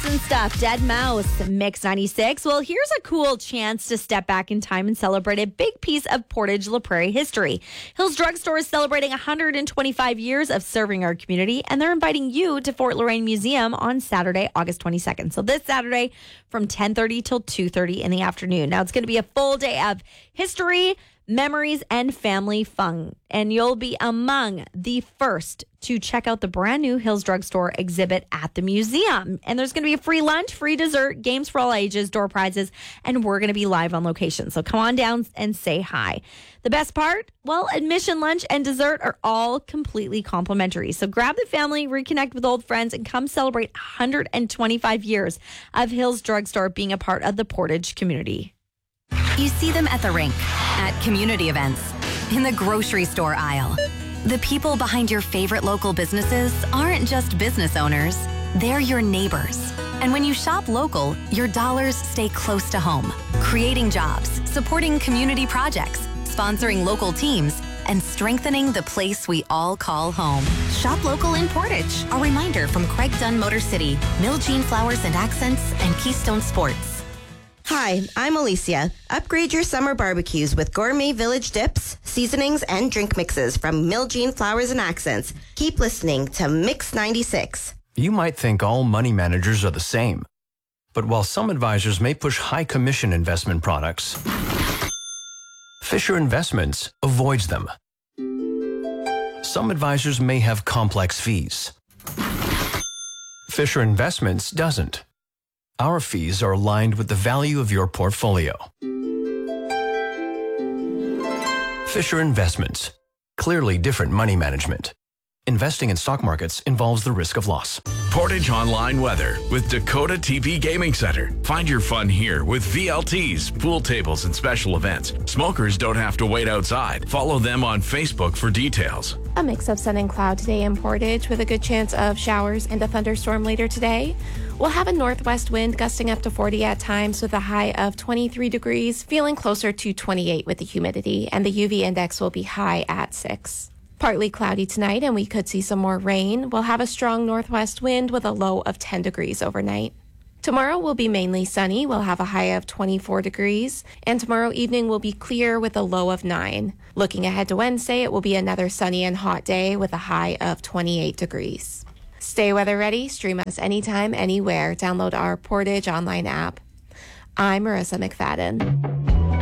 and stuff. Dead Mouse, Mix 96. Well, here's a cool chance to step back in time and celebrate a big piece of Portage La Prairie history. Hills Drugstore is celebrating 125 years of serving our community, and they're inviting you to Fort Loraine Museum on Saturday, August 22nd. So this Saturday from 10:30 till 2:30 in the afternoon. Now, it's going to be a full day of history, memories, and family fun. And you'll be among the first to check out the brand new Hills Drugstore exhibit at the museum. And there's going to be a free lunch, free dessert, games for all ages, door prizes, and we're going to be live on location. So come on down and say hi. The best part? Well, admission, lunch, and dessert are all completely complimentary. So grab the family, reconnect with old friends, and come celebrate 125 years of Hills Drugstore being a part of the Portage community. You see them at the rink, at community events, in the grocery store aisle. The people behind your favorite local businesses aren't just business owners, they're your neighbors. And when you shop local, your dollars stay close to home, creating jobs, supporting community projects, sponsoring local teams, and strengthening the place we all call home. Shop local in Portage. A reminder from Craig Dunn Motor City, Mill Jean Flowers and Accents, and Keystone Sports. Hi, I'm Alicia. Upgrade your summer barbecues with gourmet village dips, seasonings, and drink mixes from Mill Jean Flowers and Accents. Keep listening to Mix 96. You might think all money managers are the same. But while some advisors may push high commission investment products, Fisher Investments avoids them. Some advisors may have complex fees. Fisher Investments doesn't. Our fees are aligned with the value of your portfolio. Fisher Investments. Clearly different money management. Investing in stock markets involves the risk of loss. Portage Online Weather with Dakota TV Gaming Center. Find your fun here with VLTs, pool tables, and special events. Smokers don't have to wait outside. Follow them on Facebook for details. A mix of sun and cloud today in Portage with a good chance of showers and a thunderstorm later today. We'll have a northwest wind gusting up to 40 at times with a high of 23 degrees, feeling closer to 28 with the humidity, and the UV index will be high at 6. Partly cloudy tonight, and we could see some more rain. We'll have a strong northwest wind with a low of 10 degrees overnight. Tomorrow will be mainly sunny. We'll have a high of 24 degrees, and tomorrow evening will be clear with a low of 9. Looking ahead to Wednesday, it will be another sunny and hot day with a high of 28 degrees. Stay weather ready. Stream us anytime, anywhere. Download our Portage online app. I'm Marissa McFadden.